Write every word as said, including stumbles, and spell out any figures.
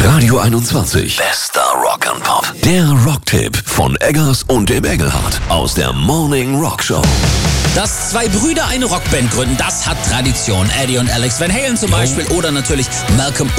Radio einundzwanzig. Bester Rock and Pop. Der Rocktipp von Eggers und dem Engelhardt aus der Morning Rock Show. Dass zwei Brüder eine Rockband gründen, das hat Tradition. Eddie und Alex Van Halen zum Beispiel oder natürlich Malcolm